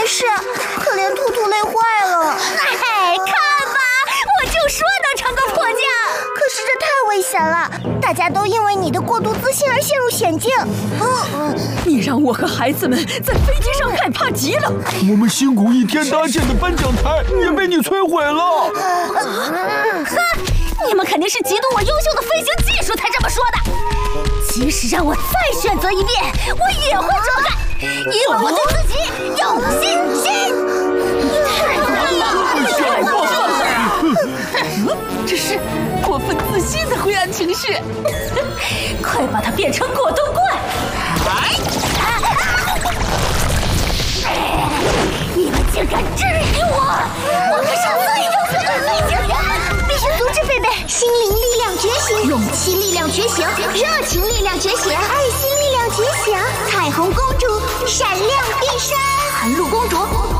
事，可怜兔兔累坏了。 哎，看吧，我就说能成个迫降。 可是这太危险了，大家都因为你的过度自信而陷入险境。 你让我和孩子们在飞机上害怕极了。 我们辛苦一天搭建的颁奖台也被你摧毁了。 你们肯定是嫉妒我优秀的飞行技术才这么说的。即使让我再选择一遍，我也会这么干，因为我对自己有信心。 太过分了！这是过分自信的灰暗情绪。 快把它变成果冻怪！你们竟敢质疑我！我可是最优秀的飞行员！ 必须阻止贝贝！心灵力量觉醒，勇气力量觉醒，热情力量觉醒，爱心力量觉醒。彩虹公主闪亮变身，寒露公主。